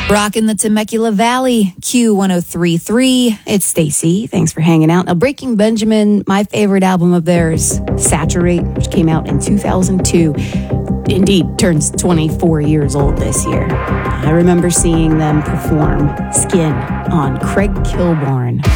Rockin' the Temecula Valley, Q1033. It's Stacy. Thanks for hanging out. Now, Breaking Benjamin, my favorite album of theirs, Saturate, which came out in 2002, indeed turns 24 years old this year. I remember seeing them perform Skin on Craig Kilborn.